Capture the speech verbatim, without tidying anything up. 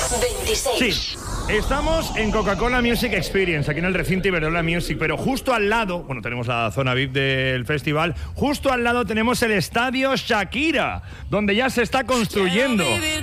veintiséis. Sí. Estamos en Coca-Cola Music Experience, aquí en el recinto Iberdrola Music, pero justo al lado, bueno, tenemos la zona V I P del festival, justo al lado tenemos el estadio Shakira, donde ya se está construyendo.